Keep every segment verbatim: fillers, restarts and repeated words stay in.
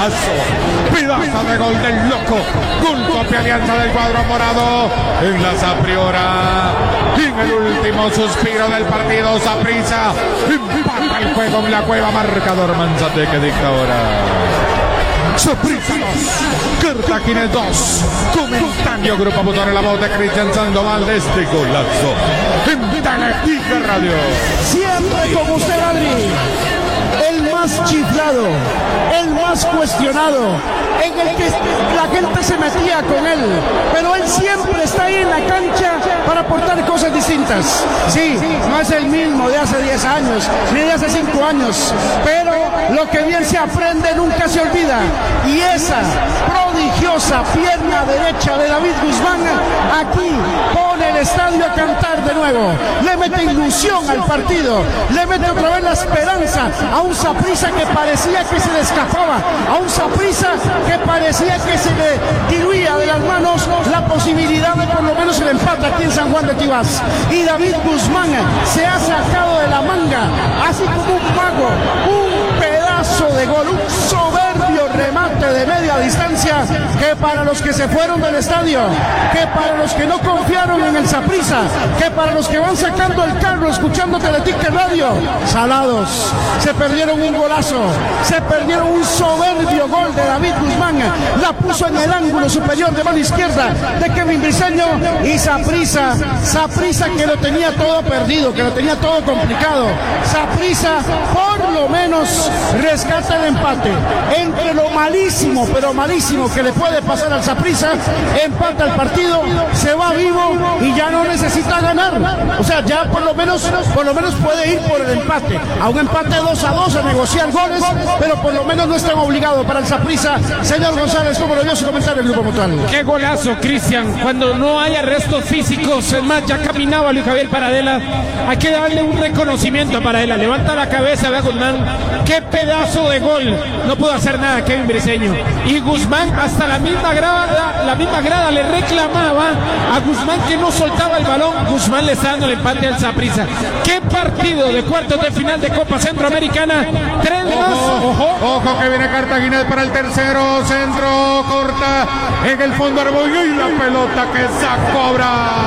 golazo, pedazo de gol del loco, Gol Copia Alianza del cuadro morado en la Sapriora. Y en el último suspiro del partido, Saprissa empata el juego en la cueva, marcador Manzate que dicta ahora. Saprissa dos, Cartagena dos. Comentario Grupo Motor en la voz de Cristian Sandoval de este golazo en Teletica Radio. Siempre con usted, Adri, el más chiflado, el más cuestionado, en el que la gente se metía con él, pero él siempre está ahí en la cancha para aportar cosas distintas. Sí, no es el mismo de hace diez años, ni de hace cinco años, pero lo que bien se aprende nunca se olvida, y esa prodigiosa pierna derecha de David Guzmán aquí pone el estadio a cantar de nuevo, le mete ilusión al partido, le mete otra vez la esperanza a un Saprissa que parecía que se le escapaba, a un Saprissa que parecía que se le diluía de las manos la posibilidad de por lo menos el empate aquí en San Juan de Tibás. Y David Guzmán se ha sacado de la manga, así como un mago, un pedazo de gol, un soberbio remate de media distancia, que para los que se fueron del estadio, que para los que no confiaron en el Saprissa, que para los que van sacando el carro escuchando Teletica Radio, salados, se perdieron un golazo, se perdieron un soberbio gol de David Guzmán, la puso en el ángulo superior de mano izquierda de Kevin Briceño, y Saprissa, Saprissa que lo tenía todo perdido, que lo tenía todo complicado. Saprissa por lo menos rescata el empate. Entre lo malísimo, pero malísimo que le puede pasar al Saprissa, empata el partido, se va vivo y ya no necesita ganar. O sea, ya por lo menos, por lo menos puede ir por el empate, a un empate dos a dos, a negociar goles, pero por lo menos no están obligados para el Saprissa. Señor González, ¿cómo lo dio su comentario el Grupo Mutual? Qué golazo, Cristian, cuando no hay arrestos físicos. Es más, ya caminaba Luis Javier Paradela. Hay que darle un reconocimiento a Paradela, levanta la cabeza, ve a Guzmán, qué pedazo de gol. No pudo hacer nada Kevin Briceño, y Guzmán hasta la misma grada, la, la misma grada le reclamaba a Guzmán que no soltaba el balón. Guzmán le está dando el empate al Saprissa. Qué partido de cuartos de final de Copa Centroamericana. Tres más. Ojo, ojo, ojo que viene Cartagena para el tercero, centro, corta en el fondo Arbollo, y la pelota que se cobra.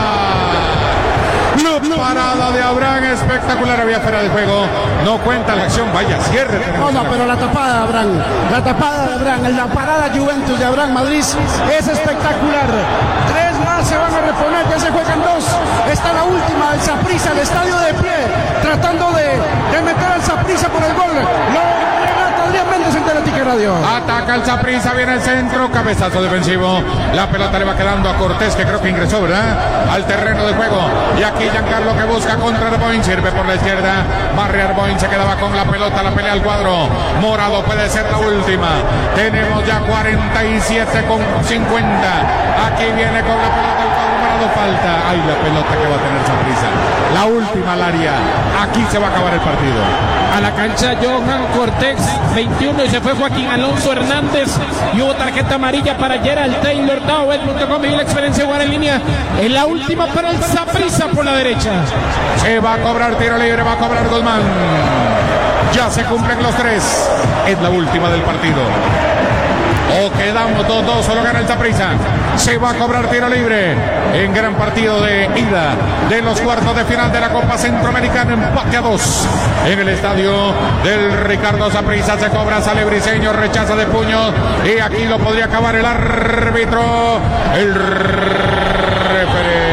La parada de Abraham espectacular, había fuera de juego, no cuenta la acción, vaya cierre. No, no, pero la tapada de Abraham, la tapada de Abraham, la parada Juventus de Abraham Madrid es espectacular. Tres más se van a reponer, ya se juegan dos. Está la última del Saprissa, el estadio de pie, tratando de, de meter al Saprissa por el gol. Lo Adrián Méndez en Teletica Radio. Ataca el Saprissa, viene el centro, cabezazo defensivo. La pelota le va quedando a Cortés, que creo que ingresó, ¿verdad? Al terreno de juego. Y aquí Giancarlo que busca contra Arboin, sirve por la izquierda. Barry Arboin se quedaba con la pelota, la pelea al cuadro. Morado puede ser la última. Tenemos ya cuarenta y siete con cincuenta. Aquí viene con la pelota el cuadro morado, falta. Ay, la pelota que va a tener Saprissa. La última al área. Aquí se va a acabar el partido. A la cancha Johan Cortés, veintiuno, y se fue Joaquín Alonso Hernández, y hubo tarjeta amarilla para Gerald Taylor. Dawet punto com, y la experiencia de jugar en línea. En la última para el Saprissa por la derecha. Se va a cobrar tiro libre, va a cobrar Guzmán. Ya se cumplen los tres. Es la última del partido. O quedamos dos dos, solo gana el Saprissa. Se va a cobrar tiro libre en gran partido de ida de los cuartos de final de la Copa Centroamericana. Empate a dos en el estadio del Ricardo Saprissa. Se cobra, sale Briceño, rechaza de puño, y aquí lo podría acabar el árbitro. El referee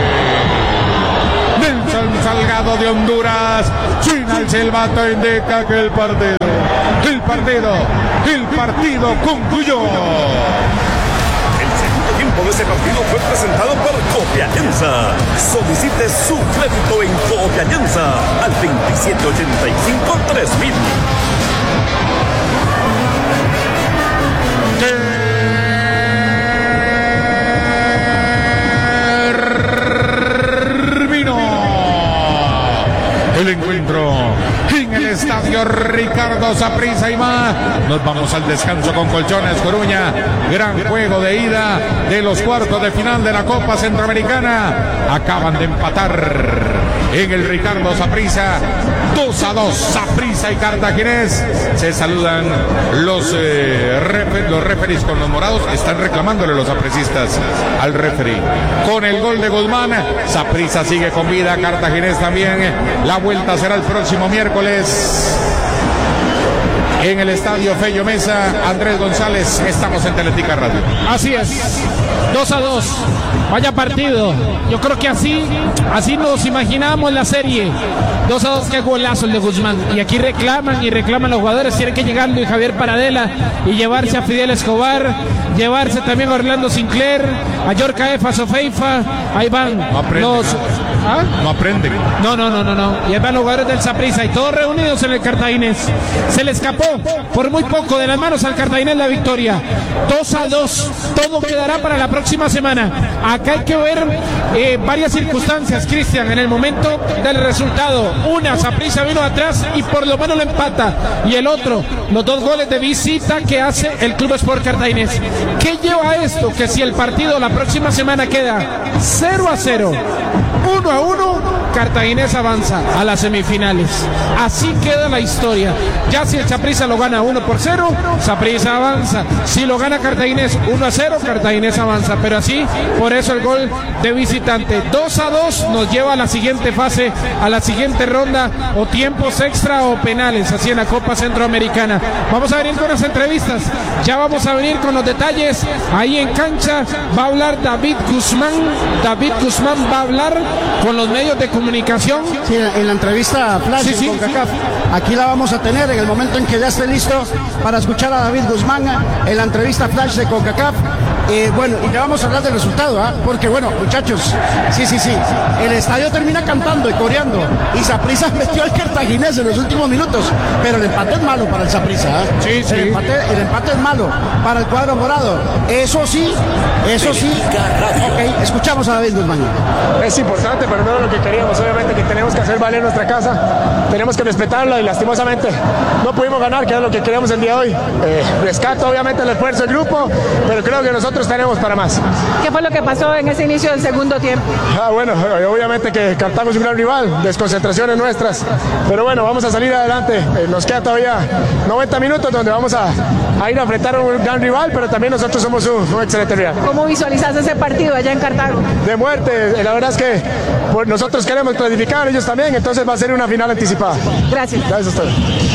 Nelson Salgado de Honduras. China el silbato indica que el partido El partido, el partido concluyó. El segundo tiempo de ese partido fue presentado por Copia Alianza. Solicite su crédito en Copia Alianza al veintisiete ochenta y cinco tres mil. Terminó el encuentro en el estadio Ricardo Saprissa y más. Nos vamos al descanso con Colchones Coruña. Gran juego de ida de los cuartos de final de la Copa Centroamericana. Acaban de empatar en el Ricardo Saprissa. dos a dos, Saprissa y Cartaginés. Se saludan los, eh, refer, los referees con los morados. Están reclamándole los sapricistas al referee. Con el gol de Guzmán, Saprissa sigue con vida, Cartaginés también. La vuelta será el próximo miércoles en el estadio Fello Mesa. Andrés González, estamos en Teletica Radio. Así es, dos a dos. Vaya partido. Yo creo que así, así nos imaginábamos la serie. dos a dos, qué golazo el de Guzmán. Y aquí reclaman y reclaman los jugadores. Tiene que llegar Luis Javier Paradela y llevarse a Fidel Escobar, llevarse también a Orlando Sinclair, a Yorka Efa Sofeifa. Ahí van no aprenden, los... ¿Ah? No aprenden. No, no, no, no, no. Y ahí van los jugadores del Saprissa y todos reunidos en el Cartaginés. Se le escapó por muy poco de las manos al Cartaginés la victoria. dos a dos. Todo quedará para la próxima semana. Acá hay que ver eh, varias circunstancias, Cristian, en el momento del resultado. Una, Saprissa vino atrás y por lo menos lo empata. Y el otro, los dos goles de visita que hace el Club Sport Cartaginés. ¿Qué lleva a esto? Que si el partido la próxima semana queda cero a cero, uno a uno, Cartaginés avanza a las semifinales. Así queda la historia. Ya si el Saprissa lo gana uno por cero, Saprissa avanza. Si lo gana Cartaginés uno a cero, Cartaginés avanza. Pero así, por eso el gol de visitante. dos a dos nos lleva a la siguiente fase, a la siguiente ronda, o tiempos extra o penales, así en la Copa Centroamericana. Vamos a venir con las entrevistas. Ya vamos a venir con los detalles. Ahí en cancha va a hablar David Guzmán. David Guzmán va a hablar con los medios de comunicación. Sí, en la entrevista Flash sí, sí, con CACAF. Aquí la vamos a tener en el momento en que ya esté listo para escuchar a David Guzmán en la entrevista Flash de CONCACAF. Eh, bueno, y ya vamos a hablar del resultado, ¿eh? Porque bueno, muchachos, sí, sí, sí, el estadio termina cantando y coreando y Saprissa metió al Cartaginés en los últimos minutos, pero el empate es malo para el Saprissa, ¿eh? Sí, sí. El empate, el empate es malo para el cuadro morado. Eso sí, eso sí. Ok, escuchamos a David Guzmán. Es importante, pero no lo que queríamos. Obviamente que tenemos que hacer valer nuestra casa, tenemos que respetarla y lastimosamente no pudimos ganar, que era lo que queríamos el día de hoy. Eh, rescato obviamente el esfuerzo del grupo, pero creo que nosotros tenemos para más. ¿Qué fue lo que pasó en ese inicio del segundo tiempo? Ah, bueno, obviamente que Cartago es un gran rival, desconcentraciones nuestras, pero bueno, vamos a salir adelante. Eh, nos queda todavía noventa minutos donde vamos a, a ir a enfrentar a un gran rival, pero también nosotros somos un, un excelente rival. ¿Cómo visualizas ese partido allá en Cartago? De muerte, la verdad es que pues, nosotros queremos clasificar, ellos también, entonces va a ser una final anticipada. Gracias. Gracias a ustedes.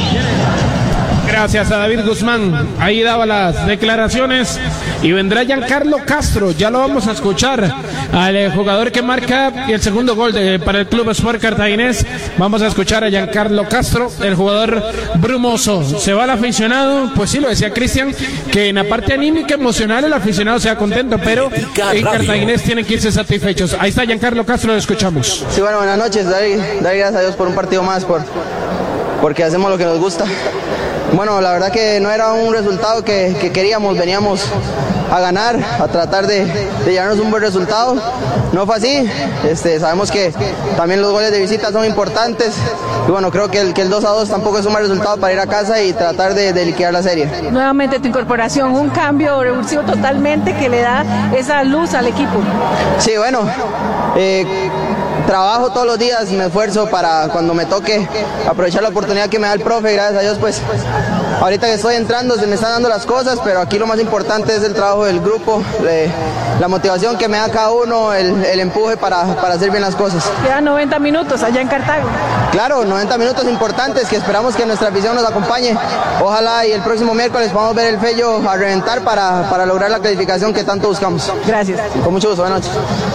Gracias a David Guzmán. Ahí daba las declaraciones y vendrá Giancarlo Castro. Ya lo vamos a escuchar al eh, jugador que marca el segundo gol de, para el Club Sport Cartaginés. Vamos a escuchar a Giancarlo Castro, el jugador brumoso. Se va el aficionado, pues sí, lo decía Cristian, que en la parte anímica, emocional, el aficionado sea contento, pero en Cartaginés tienen que irse satisfechos. Ahí está Giancarlo Castro, lo escuchamos. Sí, bueno, buenas noches. Dar, dar gracias a Dios por un partido más, por, porque hacemos lo que nos gusta. Bueno, la verdad que no era un resultado que, que queríamos, veníamos a ganar, a tratar de, de llevarnos un buen resultado. No fue así, este, sabemos que también los goles de visita son importantes y bueno, creo que el, que el dos a dos tampoco es un mal resultado para ir a casa y tratar de, de liquidar la serie. Nuevamente tu incorporación, un cambio revulsivo totalmente que le da esa luz al equipo. Sí, bueno, eh, trabajo todos los días, me esfuerzo para cuando me toque aprovechar la oportunidad que me da el profe, gracias a Dios pues ahorita que estoy entrando se me están dando las cosas, pero aquí lo más importante es el trabajo del grupo, eh, la motivación que me da cada uno, el, el empuje para, para hacer bien las cosas. Quedan noventa minutos allá en Cartago. Claro, noventa minutos importantes que esperamos que nuestra afición nos acompañe. Ojalá y el próximo miércoles podamos ver el Fello a reventar para, para lograr la clasificación que tanto buscamos. Gracias. Con mucho gusto, buenas noches.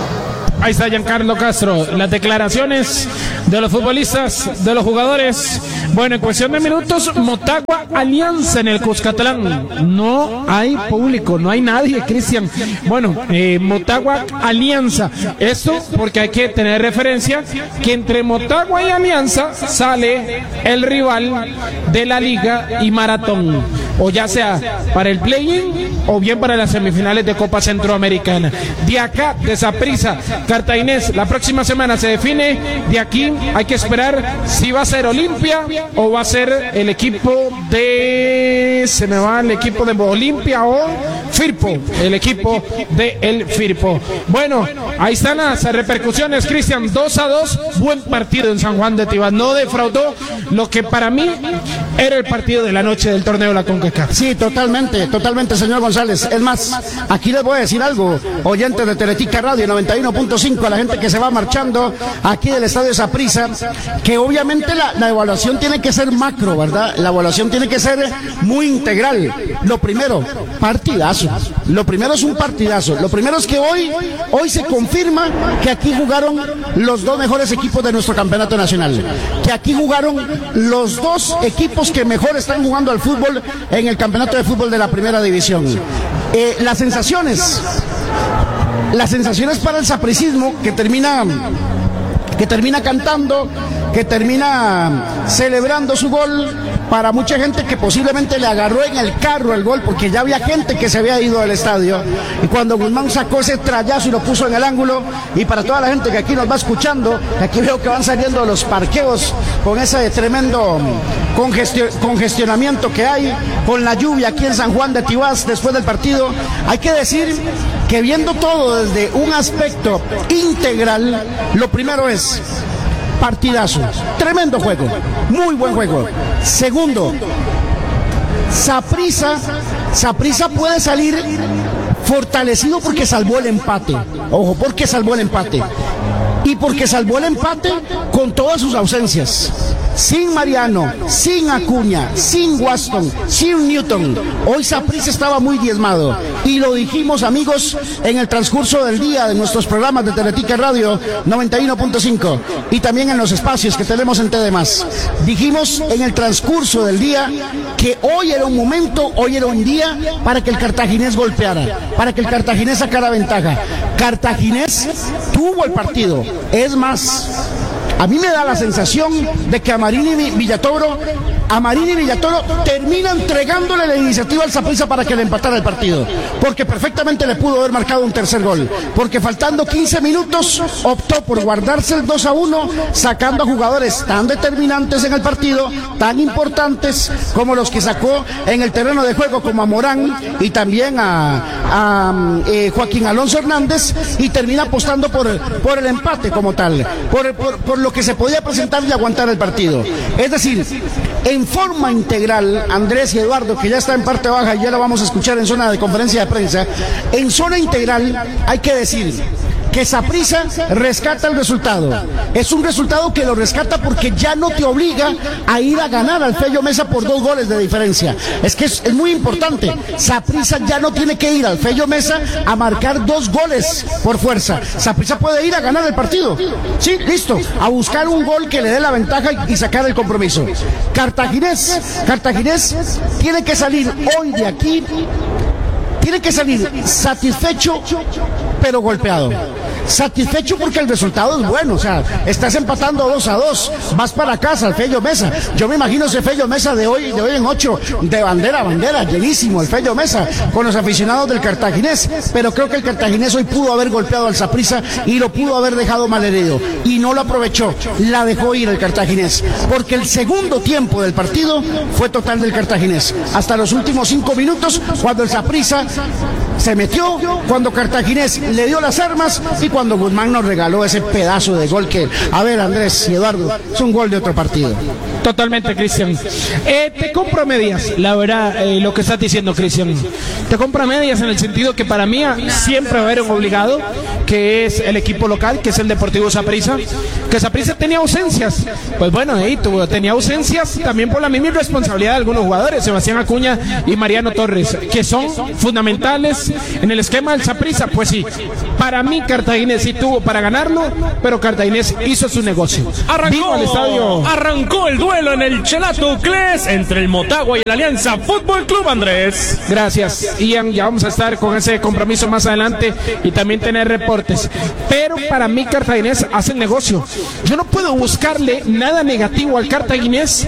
Ahí está Giancarlo Castro, las declaraciones de los futbolistas, de los jugadores. Bueno, en cuestión de minutos, Motagua Alianza en el Cuscatlán. No hay público, no hay nadie, Cristian. Bueno, eh, Motagua Alianza. Esto porque hay que tener referencia que entre Motagua y Alianza sale el rival de la Liga y Maratón. O ya sea para el play-in o bien para las semifinales de Copa Centroamericana. De acá, de Saprissa, Cartaginés, la próxima semana se define. De aquí hay que esperar si va a ser Olimpia o va a ser el equipo de... Se me va el equipo de Olimpia o Firpo, el equipo de el Firpo. Bueno, ahí están las repercusiones, Cristian. dos a dos, buen partido en San Juan de Tibás. No defraudó lo que para mí era el partido de la noche del torneo de la CONCACAF. Sí, totalmente, totalmente, señor González. Es más, aquí les voy a decir algo, oyentes de Teletica Radio noventa y uno punto cinco, a la gente que se va marchando aquí del Estadio Saprissa, que obviamente la, la evaluación tiene que ser macro, ¿verdad? La evaluación tiene que ser muy integral. Lo primero, partidazo. Lo primero es un partidazo. Lo primero es que hoy, hoy se confirma que aquí jugaron los dos mejores equipos de nuestro campeonato nacional. Que aquí jugaron los dos equipos que mejor están jugando al fútbol en el campeonato de fútbol de la primera división. Eh, las sensaciones, las sensaciones para el sapricismo, que termina, que termina cantando, que termina celebrando su gol, para mucha gente que posiblemente le agarró en el carro el gol, porque ya había gente que se había ido del estadio, y cuando Guzmán sacó ese trayazo y lo puso en el ángulo, y para toda la gente que aquí nos va escuchando, aquí veo que van saliendo los parqueos con ese tremendo congestio- congestionamiento que hay, con la lluvia aquí en San Juan de Tibás después del partido. Hay que decir que viendo todo desde un aspecto integral, lo primero es partidazo, tremendo juego, muy buen juego. Segundo, Saprissa, Saprissa puede salir fortalecido porque salvó el empate. Ojo, porque salvó el empate. Y porque salvó el empate con todas sus ausencias. Sin Mariano, sin Acuña, sin Waston, sin Newton. Hoy Saprissa estaba muy diezmado. Y lo dijimos, amigos, en el transcurso del día de nuestros programas de Teletica Radio noventa y uno punto cinco. Y también en los espacios que tenemos en T D más. Dijimos en el transcurso del día que hoy era un momento, hoy era un día para que el cartaginés golpeara, para que el cartaginés sacara ventaja. Cartaginés tuvo el partido. Es más, a mí me da la sensación de que Amarini y Villatoro, Amarini y Villatoro termina entregándole la iniciativa al Saprissa para que le empatara el partido, porque perfectamente le pudo haber marcado un tercer gol, porque faltando quince minutos optó por guardarse el dos a uno, sacando a jugadores tan determinantes en el partido, tan importantes como los que sacó en el terreno de juego, como a Morán y también a, a eh, Joaquín Alonso Hernández, y termina apostando por, por el empate como tal, por, por, por lo que se podía presentar y aguantar el partido. Es decir, en forma integral, Andrés y Eduardo, que ya está en parte baja y ya lo vamos a escuchar en zona de conferencia de prensa, en zona integral hay que decir que Saprissa rescata el resultado. Es un resultado que lo rescata porque ya no te obliga a ir a ganar al Fello Mesa por dos goles de diferencia. Es que es, es muy importante. Saprissa ya no tiene que ir al Fello Mesa a marcar dos goles por fuerza. Saprissa puede ir a ganar el partido. Sí, listo. A buscar un gol que le dé la ventaja y sacar el compromiso. Cartaginés, Cartaginés tiene que salir hoy de aquí. Tiene que salir satisfecho, pero golpeado. Satisfecho porque el resultado es bueno, o sea, estás empatando dos a dos, vas para casa al Fello Mesa. Yo me imagino ese Fello Mesa de hoy, de hoy en ocho, de bandera a bandera, llenísimo el Fello Mesa, con los aficionados del Cartaginés, pero creo que el Cartaginés hoy pudo haber golpeado al Saprissa y lo pudo haber dejado malherido, y no lo aprovechó, la dejó ir el Cartaginés, porque el segundo tiempo del partido fue total del Cartaginés, hasta los últimos cinco minutos, cuando el Saprissa se metió, cuando Cartaginés le dio las armas y cuando Guzmán nos regaló ese pedazo de gol que, a ver, Andrés y Eduardo, es un gol de otro partido. Totalmente, Cristian. Eh, te compro a medias, la verdad, eh, lo que estás diciendo, Cristian. Te compro a medias en el sentido que para mí siempre va a haber un obligado, que es el equipo local, que es el Deportivo Saprissa, que Saprissa tenía ausencias. Pues bueno, ahí tuvo, tenía ausencias también por la misma irresponsabilidad de algunos jugadores, Sebastián Acuña y Mariano Torres, que son fundamentales en el esquema del Saprissa. Pues sí, para mí Cartaginés sí tuvo para ganarlo, pero Cartaginés hizo su negocio. Arrancó, al estadio. arrancó el duelo en el Chelato Uclés entre el Motagua y el Alianza Fútbol Club, Andrés. Gracias, Ian, ya vamos a estar con ese compromiso más adelante y también tener reportes. Pero para mí Cartaginés hace el negocio. yo no puedo buscarle nada negativo al cartaginés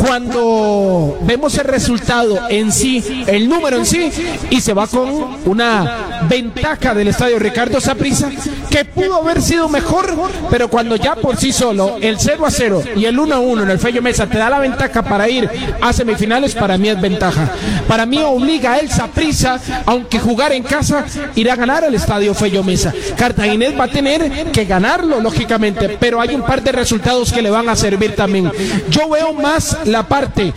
cuando vemos el resultado en sí, el número en sí, y se va con una ventaja del estadio Ricardo Saprissa, que pudo haber sido mejor, pero cuando ya por sí solo el cero a cero y el uno a uno en el Fello Mesa te da la ventaja para ir a semifinales, para mí es ventaja. Para mí obliga a el Saprissa, aunque jugar en casa, ir a ganar al estadio Fello Mesa. Cartaginés va a tener que ganarlo, lógicamente, pero hay un par de resultados que le van a servir también. Yo veo más la parte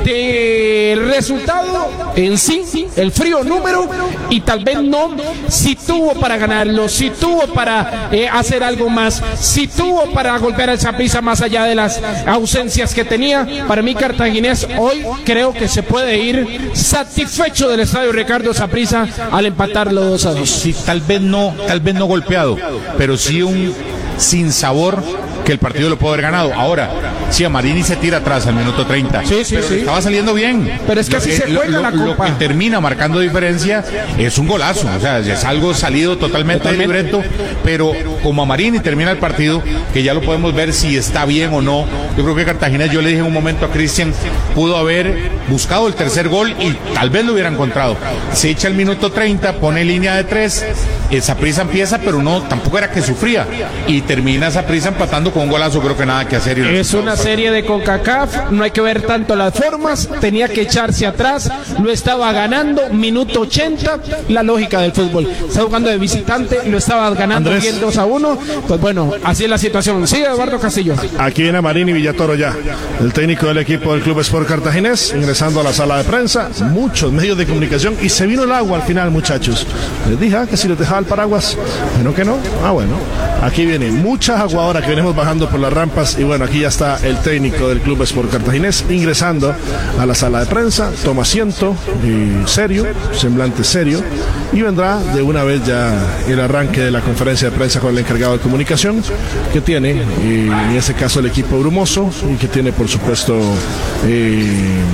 del resultado en sí, el frío número, y tal vez no si tuvo para ganarlo, si tuvo para eh, hacer algo más, si tuvo para golpear al Saprissa más allá de las ausencias que tenía. Para mí Cartaginés hoy creo que se puede ir satisfecho del estadio Ricardo Saprissa al empatarlo dos a dos. Sí, tal vez no, tal vez no golpeado, pero sí un sinsabor que el partido lo puede haber ganado. Ahora, si a Marini se tira atrás al minuto treinta, sí, sí, pero sí. estaba saliendo bien. Pero es que así lo, se juega lo, la lo Copa. Lo que termina marcando diferencia es un golazo, o sea, es algo salido totalmente, totalmente. del libreto, pero como a Marini termina el partido, que ya lo podemos ver si está bien o no. Yo creo que Cartagena, yo le dije en un momento a Cristian, pudo haber buscado el tercer gol y tal vez lo hubiera encontrado. Se echa el minuto treinta, pone línea de tres, Saprissa empieza, pero no, tampoco era que sufría, y termina Saprissa empatando con un golazo. Creo que nada que hacer. Es una serie de CONCACAF, no hay que ver tanto las formas, tenía que echarse atrás, lo estaba ganando, minuto ochenta, la lógica del fútbol. Está jugando de visitante, lo estaba ganando bien dos a uno, pues bueno, así es la situación. Sigue Eduardo Castillo. Aquí viene Marini Villatoro ya, el técnico del equipo del Club Sport Cartaginés, ingresando a la sala de prensa, muchos medios de comunicación, y se vino el agua al final, muchachos. Les dije ah, que si les dejaba el paraguas, bueno que no, ah bueno, aquí viene mucha agua ahora que venimos bajando por las rampas, y bueno, aquí ya está el técnico del Club Sport Cartaginés ingresando a la sala de prensa, toma asiento, y serio, semblante serio, y vendrá de una vez ya el arranque de la conferencia de prensa con el encargado de comunicación que tiene, y en este caso el equipo brumoso, y que tiene por supuesto eh,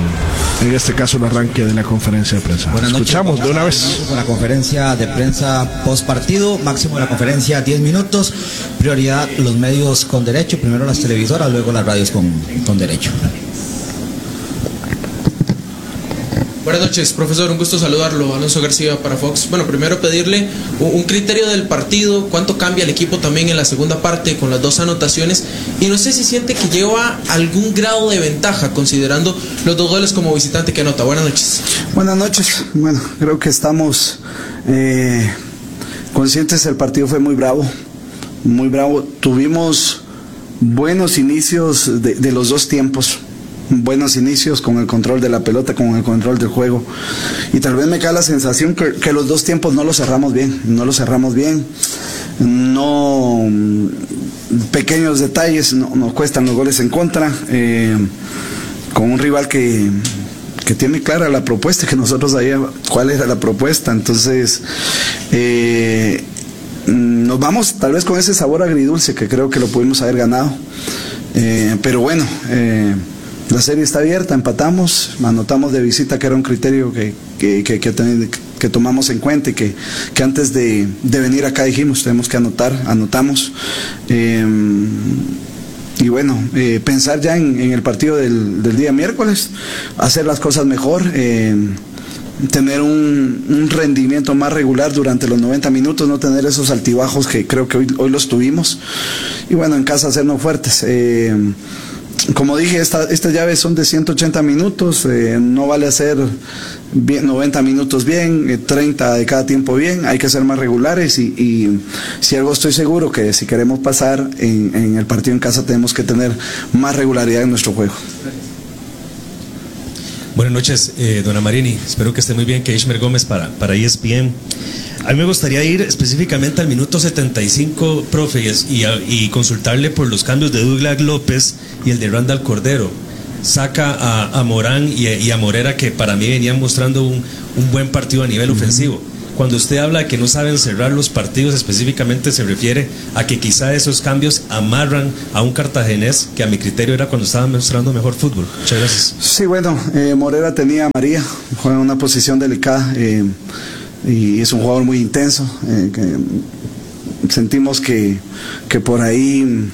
en este caso el arranque de la conferencia de prensa. Buenas Escuchamos noches, de una vez. Con la conferencia de prensa post partido, máximo de la conferencia diez minutos, prioridad los medios con derecho, primero las televisoras, luego las radios con, con derecho. Buenas noches, profesor, un gusto saludarlo. Alonso García para Fox. Bueno, primero pedirle un criterio del partido, cuánto cambia el equipo también en la segunda parte con las dos anotaciones, y no sé si siente que lleva algún grado de ventaja considerando los dos goles como visitante que anota. Buenas noches. Buenas noches. Bueno, creo que estamos eh, conscientes, el partido fue muy bravo, muy bravo. Tuvimos buenos inicios de, de los dos tiempos. Buenos inicios con el control de la pelota, con el control del juego, y tal vez me cae la sensación que, que los dos tiempos no los cerramos bien, no los cerramos bien, no, pequeños detalles, no, nos cuestan los goles en contra, eh, con un rival que, que tiene clara la propuesta, que nosotros sabíamos cuál era la propuesta, entonces eh, nos vamos tal vez con ese sabor agridulce que creo que lo pudimos haber ganado, eh, pero bueno, eh, la serie está abierta, empatamos, anotamos de visita, que era un criterio que, que, que, que, que tomamos en cuenta, y que, que antes de, de venir acá dijimos, tenemos que anotar, anotamos. Eh, y bueno, eh, pensar ya en, en el partido del, del día miércoles, hacer las cosas mejor, eh, tener un, un rendimiento más regular durante los noventa minutos, no tener esos altibajos que creo que hoy, hoy los tuvimos, y bueno, en casa hacernos fuertes. Eh, Como dije, esta, estas llaves son de ciento ochenta minutos, eh, no vale hacer bien, noventa minutos bien, eh, treinta de cada tiempo bien, hay que ser más regulares, y, y si algo estoy seguro, que si queremos pasar en, en el partido en casa tenemos que tener más regularidad en nuestro juego. Buenas noches, eh, dona Marini, espero que esté muy bien, que Ishmer Gómez para, para E S P N. A mí me gustaría ir específicamente al minuto setenta y cinco, profe, y, y consultarle por los cambios de Douglas López y el de Randall Cordero. Saca a, a Morán y, y a Morera, que para mí venían mostrando un, un buen partido a nivel uh-huh. ofensivo. Cuando usted habla de que no saben cerrar los partidos, específicamente se refiere a que quizá esos cambios amarran a un cartaginés que a mi criterio era cuando estaba mostrando mejor fútbol. Muchas gracias. Sí, bueno, eh, Morera tenía a María, juega en una posición delicada, eh, y es un jugador muy intenso, eh, que sentimos que, que por ahí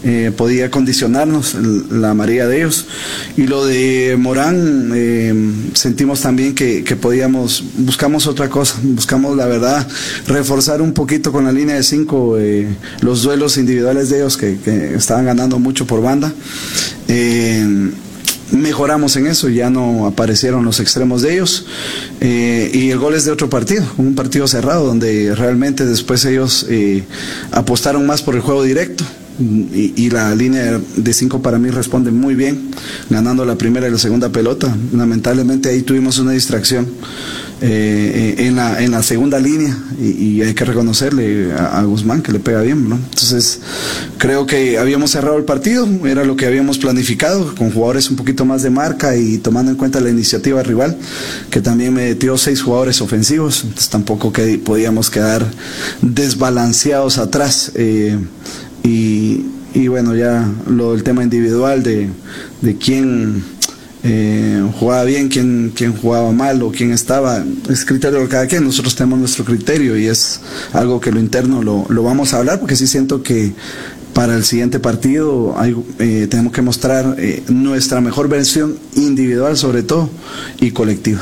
eh, podía condicionarnos la amarilla de ellos. Y lo de Morán, eh, sentimos también que, que podíamos, buscamos otra cosa, buscamos la verdad reforzar un poquito con la línea de cinco eh, los duelos individuales de ellos que, que estaban ganando mucho por banda. Eh, mejoramos en eso, ya no aparecieron los extremos de ellos, eh, y el gol es de otro partido, un partido cerrado donde realmente después ellos eh, apostaron más por el juego directo. Y, y la línea de cinco para mí responde muy bien, ganando la primera y la segunda pelota. Lamentablemente ahí tuvimos una distracción eh, en, la, en la segunda línea y, y hay que reconocerle a, a Guzmán que le pega bien, ¿no? Entonces creo que habíamos cerrado el partido, era lo que habíamos planificado, con jugadores un poquito más de marca y tomando en cuenta la iniciativa rival, que también metió seis jugadores ofensivos, entonces tampoco que podíamos quedar desbalanceados atrás. eh, Y, y bueno, ya lo del tema individual de, de quién eh, jugaba bien, quién, quién jugaba mal o quién estaba, es criterio de cada quien. Nosotros tenemos nuestro criterio y es algo que lo interno lo, lo vamos a hablar, porque sí siento que para el siguiente partido hay, eh, tenemos que mostrar eh, nuestra mejor versión individual sobre todo y colectiva.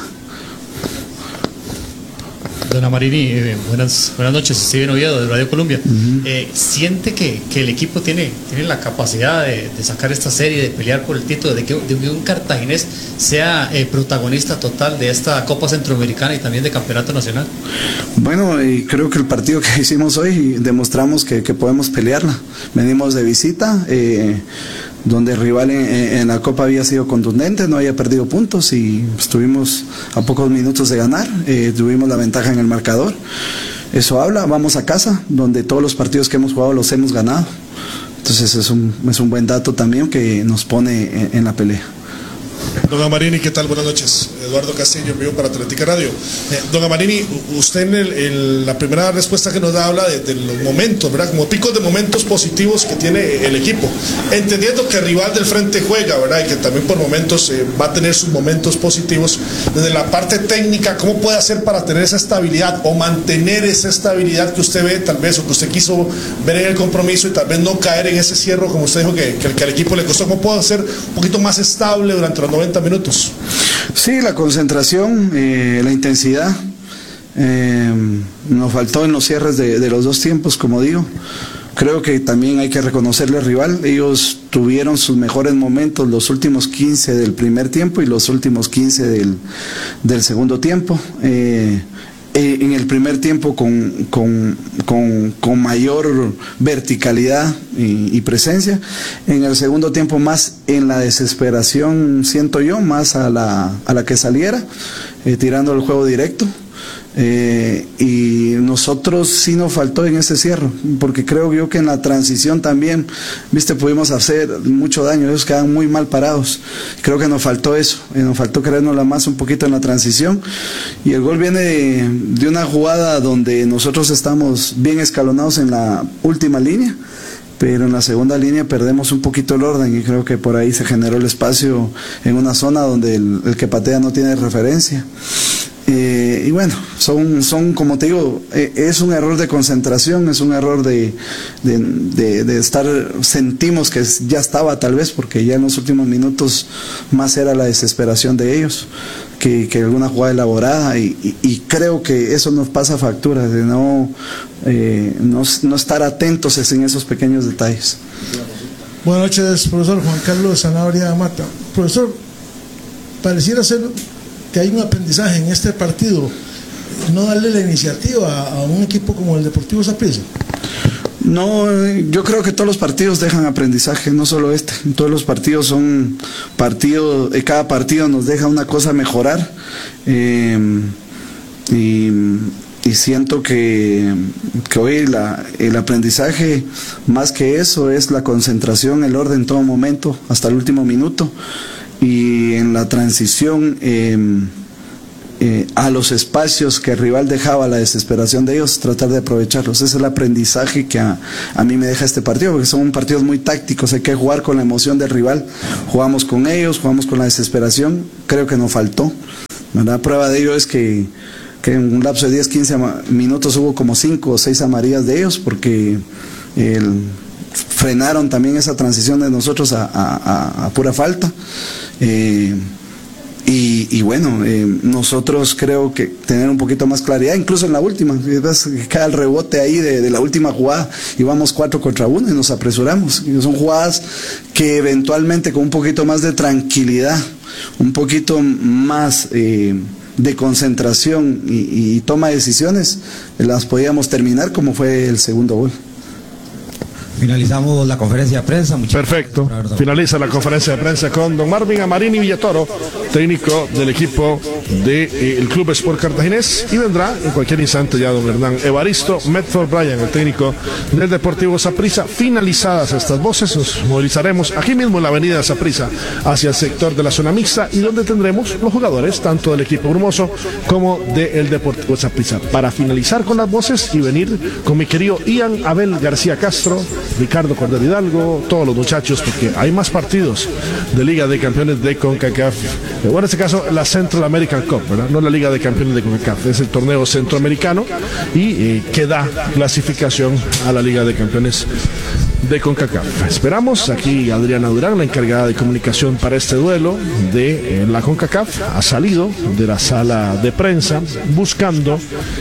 Dona Marini, eh, buenas, buenas noches, Steven Oviedo de Radio Colombia. Uh-huh. eh, ¿Siente que, que el equipo tiene, tiene la capacidad de, de sacar esta serie, de pelear por el título, de que, de que un cartaginés sea eh, protagonista total de esta Copa Centroamericana y también de Campeonato Nacional? Bueno, y creo que el partido que hicimos hoy demostramos que, que podemos pelearla. Venimos de visita, eh, donde el rival en, en la Copa había sido contundente, no había perdido puntos y estuvimos a pocos minutos de ganar, eh, tuvimos la ventaja en el marcador. Eso habla, vamos a casa, donde todos los partidos que hemos jugado los hemos ganado. Entonces es un, es un buen dato también que nos pone en, en la pelea. Don Amarini, ¿qué tal? Buenas noches. Eduardo Castillo, en vivo para Atlética Radio. Eh, don Amarini, usted en el, el, la primera respuesta que nos da habla de, de los momentos, ¿verdad? Como picos de momentos positivos que tiene el equipo. Entendiendo que el rival del frente juega, ¿verdad? Y que también por momentos eh, va a tener sus momentos positivos. Desde la parte técnica, ¿cómo puede hacer para tener esa estabilidad o mantener esa estabilidad que usted ve, tal vez, o que usted quiso ver en el compromiso y tal vez no caer en ese cierre, como usted dijo que, que, que al equipo le costó? ¿Cómo puede ser un poquito más estable durante los noventa minutos? Sí, la concentración, eh, la intensidad. Eh, nos faltó en los cierres de, de los dos tiempos, como digo. Creo que también hay que reconocerle al rival. Ellos tuvieron sus mejores momentos los últimos quince del primer tiempo y los últimos quince del, del segundo tiempo. Eh, eh, en el primer tiempo con, con, con, con mayor verticalidad y, y presencia. En el segundo tiempo más en la desesperación, siento yo, más a la, a la que saliera, eh, tirando el juego directo. Eh, y nosotros sí nos faltó en ese cierre, porque creo yo que en la transición también, viste, pudimos hacer mucho daño, ellos quedan muy mal parados, creo que nos faltó eso, eh, nos faltó creérnosla más un poquito en la transición, y el gol viene de, de una jugada donde nosotros estamos bien escalonados en la última línea, pero en la segunda línea perdemos un poquito el orden y creo que por ahí se generó el espacio en una zona donde el, el que patea no tiene referencia. Eh, y bueno, son, son como te digo, eh, es un error de concentración, es un error de, de, de, de estar, sentimos que ya estaba tal vez, porque ya en los últimos minutos más era la desesperación de ellos que, que alguna jugada elaborada, y, y, y creo que eso nos pasa factura, de no, eh, no, no estar atentos en esos pequeños detalles. Buenas noches, profesor Juan Carlos Sanabria Mata. Profesor, pareciera ser que hay un aprendizaje en este partido, no darle la iniciativa a un equipo como el Deportivo Saprissa. No, yo creo que todos los partidos dejan aprendizaje, no solo este. Todos los partidos son partidos, cada partido nos deja una cosa a mejorar, eh, y, y siento que, que hoy la, el aprendizaje, más que eso, es la concentración, el orden en todo momento, hasta el último minuto. Y en la transición eh, eh, a los espacios que el rival dejaba, la desesperación de ellos, tratar de aprovecharlos. Ese es el aprendizaje que a, a mí me deja este partido, porque son partidos muy tácticos, hay que jugar con la emoción del rival. Jugamos con ellos, jugamos con la desesperación, creo que nos faltó. La prueba de ello es que, que en un lapso de diez, quince minutos hubo como cinco o seis amarillas de ellos, porque el frenaron también esa transición de nosotros a, a, a pura falta. Eh, Y, y bueno, eh, nosotros creo que tener un poquito más claridad, incluso en la última, ves que cae el rebote ahí de, de la última jugada y vamos cuatro contra uno y nos apresuramos. Y son jugadas que eventualmente con un poquito más de tranquilidad, un poquito más eh, de concentración y, y toma de decisiones, las podíamos terminar como fue el segundo gol. Finalizamos la conferencia de prensa. Muchas Perfecto. Gracias. Finaliza la conferencia de prensa con don Marvin Amarini Villatoro, técnico del equipo del de, eh, Club Sport Cartaginés, y vendrá en cualquier instante ya don Hernán Evaristo Medford Bryan, el técnico del Deportivo Saprissa. Finalizadas estas voces, nos movilizaremos aquí mismo en la avenida Saprissa hacia el sector de la zona mixta, y donde tendremos los jugadores tanto del equipo Brumoso como del Deportivo Saprissa, para finalizar con las voces y venir con mi querido Ian Abel García Castro, Ricardo Cordero Hidalgo, todos los muchachos, porque hay más partidos de Liga de Campeones de CONCACAF. Bueno, en este caso la Central American Cup, ¿verdad? No la Liga de Campeones de CONCACAF, es el torneo centroamericano y eh, que da clasificación a la Liga de Campeones de CONCACAF. Esperamos, aquí Adriana Durán, la encargada de comunicación para este duelo de eh, la CONCACAF, ha salido de la sala de prensa buscando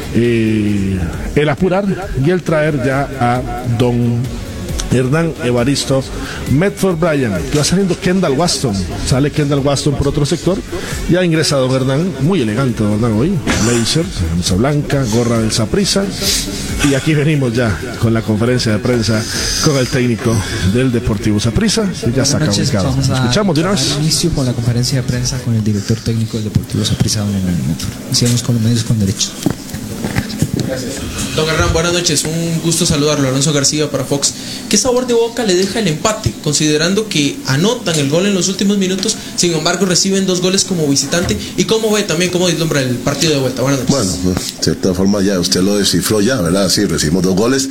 eh, el apurar y el traer ya a don Hernán Evaristo Medford Bryan, que va saliendo Kendall Waston, sale Kendall Waston por otro sector, y ha ingresado Hernán, muy elegante Hernán hoy, blazer, camisa blanca, gorra del Saprissa, y aquí venimos ya con la conferencia de prensa con el técnico del Deportivo Saprissa, que ya está acá ubicado. Escuchamos de una vez. Inicio con la conferencia de prensa con el director técnico del Deportivo Saprissa, don Hernán Medford. Iniciamos con los medios con derecho. Gracias. Don Hernán, buenas noches, un gusto saludarlo. Alonso García para Fox. ¿Qué sabor de boca le deja el empate, considerando que anotan el gol en los últimos minutos, sin embargo reciben dos goles como visitante? ¿Y cómo ve también, cómo vislumbra el partido de vuelta? Buenas noches. Bueno, de cierta forma ya usted lo descifró ya, ¿verdad? Sí, recibimos dos goles,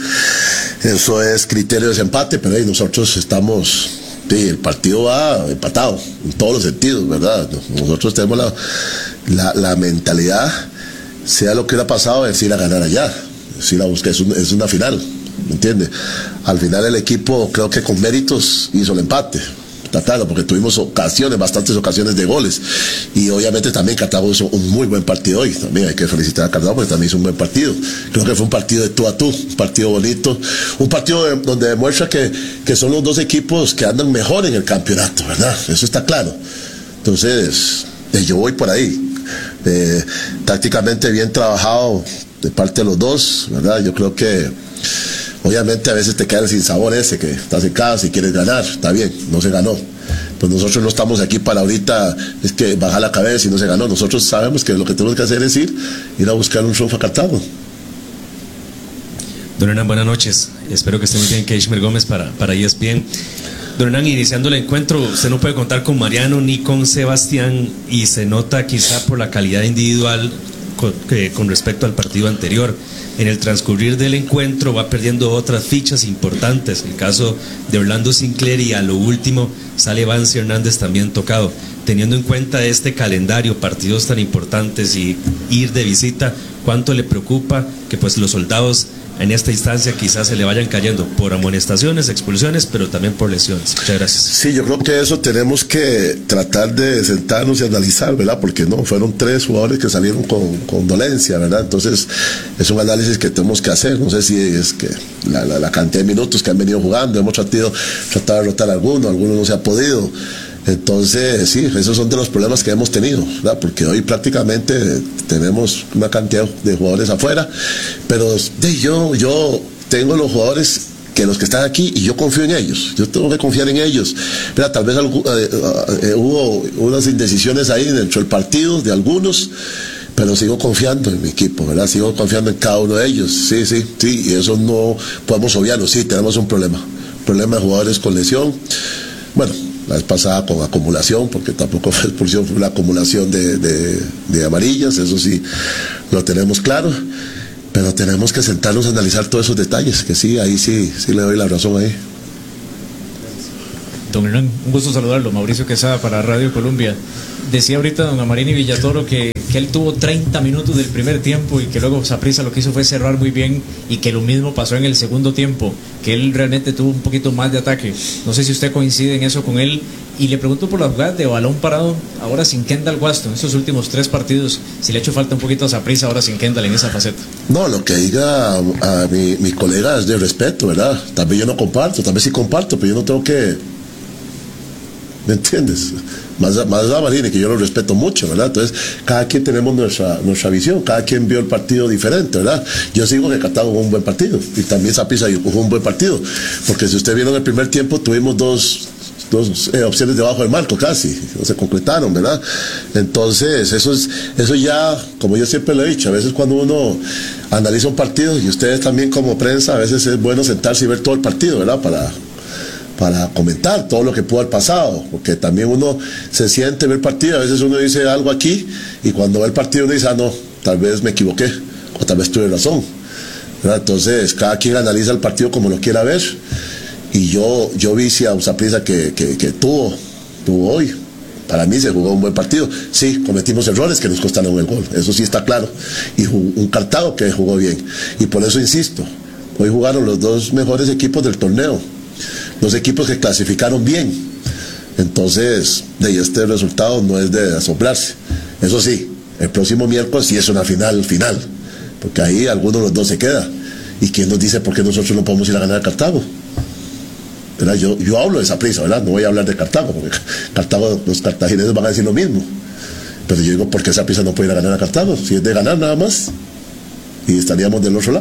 eso es criterio de desempate, pero ahí nosotros estamos... Sí, el partido va empatado en todos los sentidos, ¿verdad? Nosotros tenemos la, la, la mentalidad, sea lo que hubiera pasado, es ir a ganar allá, es ir a buscar, es, un, es una final, ¿me entiende? Al final el equipo, creo que con méritos, hizo el empate, tratando, porque tuvimos ocasiones, bastantes ocasiones de goles, y obviamente también Cartago hizo un muy buen partido hoy, también hay que felicitar a Cartago porque también hizo un buen partido. Creo que fue un partido de tú a tú, un partido bonito, un partido de, donde demuestra que, que son los dos equipos que andan mejor en el campeonato, ¿verdad? Eso está claro. Entonces, eh, yo voy por ahí. Eh, tácticamente bien trabajado de parte de los dos, ¿verdad? Yo creo que obviamente a veces te queda el sinsabor ese, que estás en casa y quieres ganar, está bien, no se ganó. Pues nosotros no estamos aquí para ahorita es que bajar la cabeza y no se ganó. Nosotros sabemos que lo que tenemos que hacer es ir, ir a buscar un triunfo a Cartago. Don Hernán, buenas noches. Espero que esté muy bien, Keishmer Gómez para, para E S P N. Don Hernán, iniciando el encuentro, usted no puede contar con Mariano ni con Sebastián, y se nota quizá por la calidad individual con, eh, con respecto al partido anterior. En el transcurrir del encuentro va perdiendo otras fichas importantes, el caso de Orlando Sinclair, y a lo último sale Vance Hernández también tocado. Teniendo en cuenta este calendario, partidos tan importantes y ir de visita, ¿cuánto le preocupa que pues los soldados en esta instancia quizás se le vayan cayendo por amonestaciones, expulsiones, pero también por lesiones? Muchas gracias. Sí, yo creo que eso tenemos que tratar de sentarnos y analizar, ¿verdad? Porque no, fueron tres jugadores que salieron con, con dolencia, ¿verdad? Entonces, es un análisis que tenemos que hacer. No sé si es que la, la, la cantidad de minutos que han venido jugando, hemos tratado, tratado de rotar a algunos, algunos no se ha podido. Entonces, sí, esos son de los problemas que hemos tenido, ¿verdad? Porque hoy prácticamente tenemos una cantidad de jugadores afuera, pero de, yo, yo tengo los jugadores que los que están aquí y yo confío en ellos, yo tengo que confiar en ellos. Mira, tal vez algo, eh, eh, hubo unas indecisiones ahí dentro del partido de algunos, pero sigo confiando en mi equipo, ¿verdad? Sigo confiando en cada uno de ellos, sí, sí, sí, y eso no podemos obviarlo. Sí, tenemos un problema, problema de jugadores con lesión. Bueno, la vez pasada con acumulación, porque tampoco fue expulsión, fue una acumulación de, de, de amarillas, eso sí lo tenemos claro, pero tenemos que sentarnos a analizar todos esos detalles, que sí, ahí sí, sí le doy la razón ahí. Don Hernán, un gusto saludarlo, Mauricio Quesada para Radio Colombia. Decía ahorita don Amarini Villatoro que que él tuvo treinta minutos del primer tiempo y que luego Saprissa lo que hizo fue cerrar muy bien, y que lo mismo pasó en el segundo tiempo, que él realmente tuvo un poquito más de ataque. No sé si usted coincide en eso con él. Y le pregunto por las jugadas de balón parado ahora sin Kendall Waston, estos últimos tres partidos, si le ha hecho falta un poquito a Saprissa ahora sin Kendall en esa faceta. No, lo que diga a, a mi, mi colega es de respeto, ¿verdad? Tal vez yo no comparto, tal vez sí comparto, pero yo no tengo que... ¿Me entiendes? Más, más a Marini, que yo lo respeto mucho, ¿verdad? Entonces, cada quien tenemos nuestra, nuestra visión, cada quien vio el partido diferente, ¿verdad? Yo sigo que Cartago jugó un buen partido, y también Saprissa jugó un buen partido, porque si usted vieron el primer tiempo, tuvimos dos... dos eh, opciones debajo del marco casi, no se concretaron, ¿verdad? Entonces, eso es, eso ya, como yo siempre lo he dicho, a veces cuando uno analiza un partido, y ustedes también como prensa, a veces es bueno sentarse y ver todo el partido, ¿verdad? Para, para comentar todo lo que pudo haber pasado, porque también uno se siente ver el partido, a veces uno dice algo aquí, y cuando ve el partido uno dice, ah, no, tal vez me equivoqué, o tal vez tuve razón, ¿verdad? Entonces, cada quien analiza el partido como lo quiera ver. Y yo, yo vi si a un Saprissa que, que, que tuvo, tuvo hoy. Para mí se jugó un buen partido. Sí, cometimos errores que nos costaron el gol, eso sí está claro. Y un Cartago que jugó bien. Y por eso insisto, hoy jugaron los dos mejores equipos del torneo, los equipos que clasificaron bien. Entonces, de este resultado no es de asombrarse. Eso sí, el próximo miércoles sí es una final, final. Porque ahí alguno de los dos se queda. ¿Y quién nos dice por qué nosotros no podemos ir a ganar a Cartago? ¿Verdad? Yo, yo hablo de Saprissa, ¿verdad? No voy a hablar de Cartago, porque Cartago, los cartagineses van a decir lo mismo. Pero yo digo, ¿por qué Saprissa no puede ir a ganar a Cartago? Si es de ganar nada más, y estaríamos del otro lado.